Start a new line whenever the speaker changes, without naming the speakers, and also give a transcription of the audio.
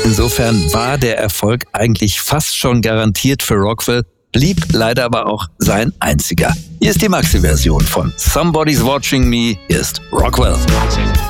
Insofern war der Erfolg eigentlich fast schon garantiert für Rockwell, blieb leider aber auch sein einziger. Hier ist die Maxi-Version von Somebody's Watching Me. Hier ist Rockwell.